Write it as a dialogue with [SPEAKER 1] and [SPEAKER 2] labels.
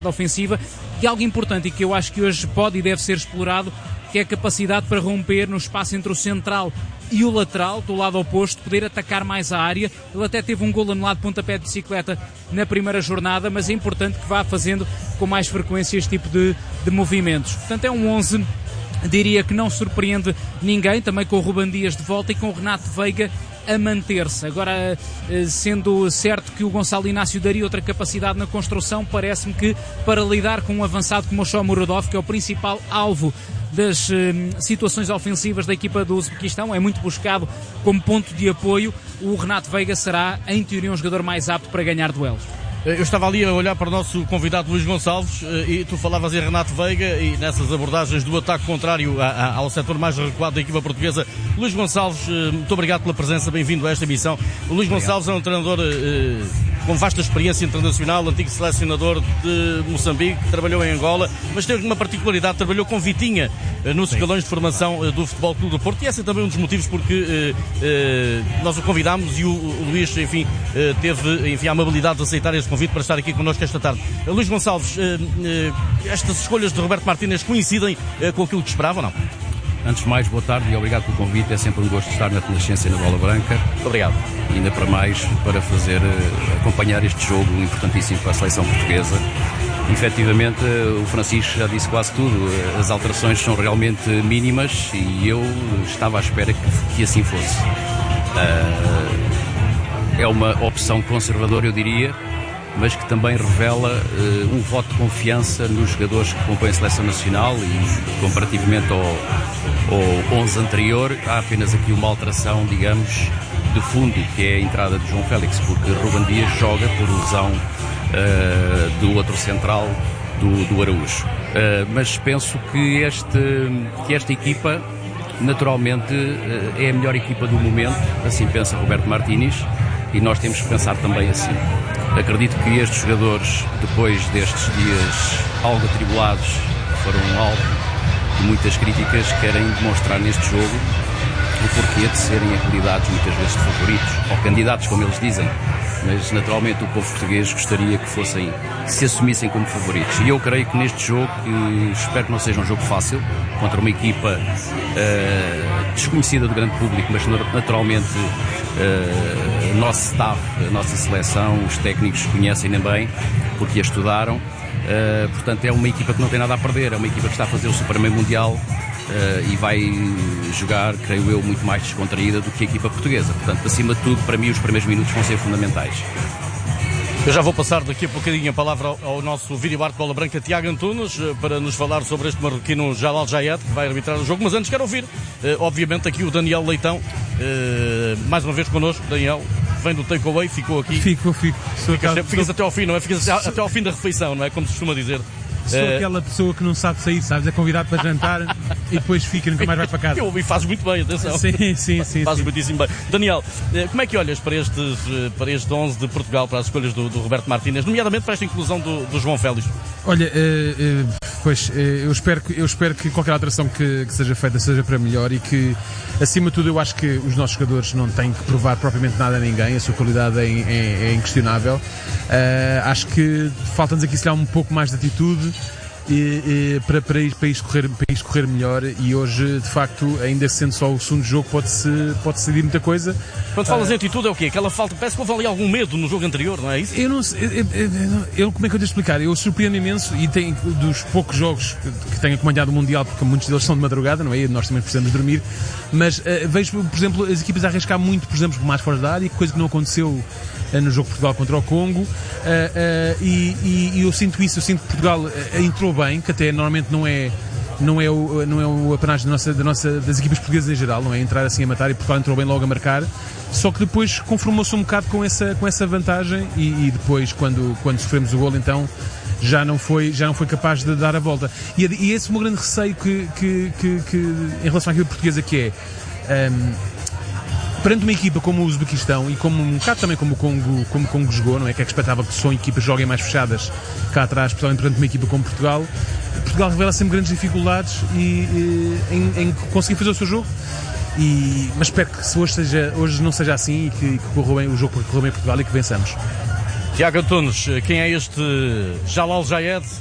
[SPEAKER 1] ofensiva, e algo importante e que eu acho que hoje pode e deve ser explorado, que é a capacidade para romper no espaço entre o central e o lateral, do lado oposto, poder atacar mais a área. Ele até teve um golo anulado de pontapé de bicicleta na primeira jornada, mas é importante que vá fazendo com mais frequência este tipo de movimentos. Portanto, é um 11, diria que não surpreende ninguém, também com o Ruben Dias de volta e com o Renato Veiga a manter-se. Agora, sendo certo que o Gonçalo Inácio daria outra capacidade na construção, parece-me que para lidar com um avançado como o Show Muradov, que é o principal alvo das situações ofensivas da equipa do Uzbequistão, é muito buscado como ponto de apoio, o Renato Veiga será, em teoria, um jogador mais apto para ganhar duelos.
[SPEAKER 2] Eu estava ali a olhar para o nosso convidado Luís Gonçalves e tu falavas em Renato Veiga e nessas abordagens do ataque contrário ao setor mais recuado da equipa portuguesa. Luís Gonçalves, muito obrigado pela presença, bem-vindo a esta emissão. O Luís Gonçalves é um treinador com vasta experiência internacional, antigo selecionador de Moçambique, trabalhou em Angola, mas teve uma particularidade, trabalhou com Vitinha nos escalões de formação do Futebol Clube do Porto, e esse é também um dos motivos porque nós o convidámos e o Luís, enfim, teve a amabilidade de aceitar esse convite para estar aqui connosco esta tarde. Luís Gonçalves, estas escolhas de Roberto Martínez coincidem com aquilo que esperava ou não?
[SPEAKER 3] Antes de mais, boa tarde e obrigado pelo convite. É sempre um gosto de estar na Renascença e na Bola Branca.
[SPEAKER 2] Obrigado.
[SPEAKER 3] E ainda para mais, para acompanhar este jogo importantíssimo para a seleção portuguesa. Efetivamente, o Francisco já disse quase tudo. As alterações são realmente mínimas e eu estava à espera que assim fosse. É uma opção conservadora, eu diria, mas que também revela um voto de confiança nos jogadores que compõem a seleção nacional e comparativamente ao 11 anterior, há apenas aqui uma alteração, digamos, de fundo, que é a entrada de João Félix, porque Ruben Dias joga por lesão do outro central, do Araújo. Mas penso que esta equipa, naturalmente, é a melhor equipa do momento, assim pensa Roberto Martínez, e nós temos que pensar também assim. Acredito que estes jogadores, depois destes dias algo atribulados, foram alvo de muitas críticas, querem demonstrar neste jogo o porquê de serem apelidados muitas vezes de favoritos, ou candidatos, como eles dizem. Mas naturalmente o povo português gostaria que se assumissem como favoritos. E eu creio que neste jogo, que espero que não seja um jogo fácil, contra uma equipa desconhecida do grande público, mas naturalmente o nosso staff, a nossa seleção, os técnicos conhecem-na bem, porque a estudaram. Portanto, é uma equipa que não tem nada a perder, é uma equipa que está a fazer o Supermeio Mundial e vai jogar, creio eu, muito mais descontraída do que a equipa portuguesa. Portanto, acima de tudo, para mim, os primeiros minutos vão ser fundamentais.
[SPEAKER 2] Eu já vou passar daqui a pouquinho a palavra ao nosso vídeo-bar de Bola Branca, Tiago Antunes, para nos falar sobre este marroquino Jalal Jayed, que vai arbitrar o jogo. Mas antes quero ouvir, obviamente, aqui o Daniel Leitão, mais uma vez connosco. Daniel, vem do takeaway, ficou aqui.
[SPEAKER 4] Fico.
[SPEAKER 2] Ficas até ao fim, não é? Ficas até ao fim da refeição, não é? Como se costuma dizer.
[SPEAKER 4] Sou aquela pessoa que não sabe sair, sabes? É convidado para jantar e depois fica e nunca mais vai para casa.
[SPEAKER 2] E fazes muito bem, atenção.
[SPEAKER 4] Sim.
[SPEAKER 2] Fazes muitíssimo bem. Daniel, como é que olhas para este 11 de Portugal, para as escolhas do Roberto Martínez, nomeadamente para esta inclusão do João Félix?
[SPEAKER 4] Olha, eu espero que qualquer alteração que seja feita seja para melhor e que, acima de tudo, eu acho que os nossos jogadores não têm que provar propriamente nada a ninguém, a sua qualidade é inquestionável. Acho que falta-nos aqui, se calhar, um pouco mais de atitude para isto correr melhor, e hoje, de facto, ainda sendo só o segundo jogo, pode-se decidir muita coisa.
[SPEAKER 2] Quando falas em atitude, é o quê? Aquela falta, parece que houve ali algum medo no jogo anterior, não é isso?
[SPEAKER 4] Eu não sei, como é que eu devo explicar? Eu surpreendo imenso, e tenho, dos poucos jogos que tenho acompanhado o Mundial, porque muitos deles são de madrugada, não é? Nós também precisamos dormir, mas vejo, por exemplo, as equipas a arriscar muito, por exemplo, mais fora da área, coisa que não aconteceu no jogo de Portugal contra o Congo, e eu sinto isso, eu sinto que Portugal entrou bem, que até normalmente não é o apanagem das equipas portuguesas em geral, não é entrar assim a matar, e Portugal entrou bem logo a marcar, só que depois conformou-se um bocado com essa vantagem, e depois quando sofremos o golo, então já não foi capaz de dar a volta, e esse é o meu grande receio que em relação à equipa portuguesa, que é perante uma equipa como o Uzbequistão e como um bocado também como o Congo jogou, não é? Que é expectável que são equipas que joguem mais fechadas cá atrás, especialmente perante uma equipa como Portugal revela sempre grandes dificuldades em conseguir fazer o seu jogo. Mas espero que hoje não seja assim, e que corra bem o jogo, corra bem Portugal e que vençamos.
[SPEAKER 2] Tiago Antunes, quem é este Jalal Jayed?